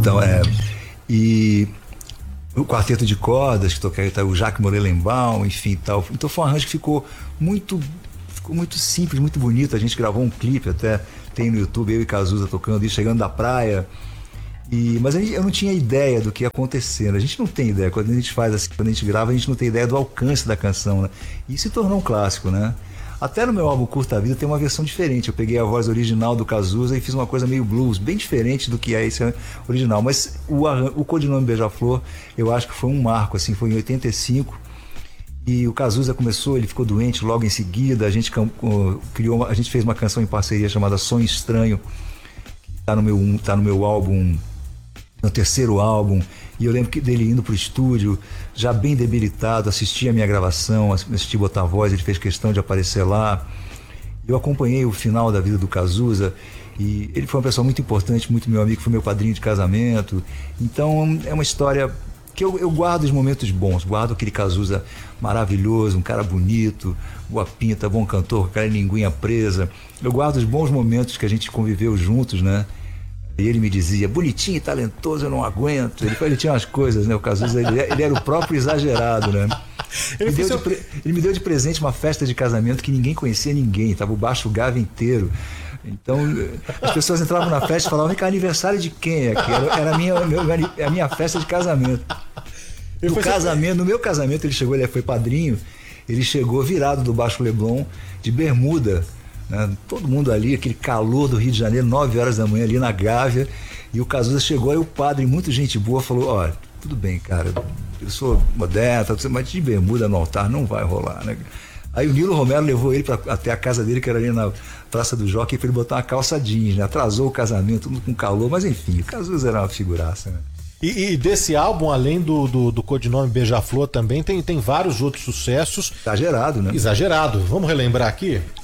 Então, e o quarteto de cordas, que tocava o Jacques Morelenbaum, enfim, tal. Então foi um arranjo que ficou muito simples, muito bonito. A gente gravou um clipe, até tem no YouTube, eu e Cazuza tocando, e chegando da praia. Mas eu não tinha ideia do que ia acontecendo. A gente não tem ideia. Quando a gente faz assim, quando a gente grava, a gente não tem ideia do alcance da canção, né? E se tornou um clássico, né? Até no meu álbum Curta Vida tem uma versão diferente. Eu peguei a voz original do Cazuza e fiz uma coisa meio blues, bem diferente do que é esse original. Mas o Codinome Beija-Flor, eu acho que foi um marco, assim, foi em 85. E o Cazuza começou, ele ficou doente logo em seguida. A gente a gente fez uma canção em parceria chamada Sonho Estranho, que tá no meu álbum, no terceiro álbum. E eu lembro dele indo pro estúdio, já bem debilitado, assisti a minha gravação, assisti botar voz, ele fez questão de aparecer lá. Eu acompanhei o final da vida do Cazuza e ele foi uma pessoa muito importante, muito meu amigo, foi meu padrinho de casamento. Então é uma história que eu guardo os momentos bons, guardo aquele Cazuza maravilhoso, um cara bonito, boa pinta, bom cantor, com aquela linguinha presa. Eu guardo os bons momentos que a gente conviveu juntos, né? E ele me dizia, bonitinho e talentoso, eu não aguento. Ele tinha umas coisas, né? O Cazuza, ele era o próprio exagerado, né? Ele me deu de presente uma festa de casamento que ninguém conhecia ninguém, tava o baixo Gava inteiro. Então, as pessoas entravam na festa e falavam, vem cá, aniversário de quem é aqui? Era a minha festa de casamento. No meu casamento, ele foi padrinho, ele chegou virado do Baixo Leblon, de bermuda, né? Todo mundo ali, aquele calor do Rio de Janeiro, 9 horas da manhã ali na Gávea, e o Cazuza chegou, aí o padre, muito gente boa, falou, olha, tudo bem, cara, eu sou moderno, mas de bermuda no altar não vai rolar, né? Aí o Nilo Romero levou ele até a casa dele, que era ali na Praça do Jockey, para ele botar uma calça jeans, né? Atrasou o casamento, tudo com calor, mas enfim, o Cazuza era uma figuraça, né? E desse álbum, além do Codinome Beija-Flor, também tem vários outros sucessos. Exagerado, né? Exagerado. Vamos relembrar aqui?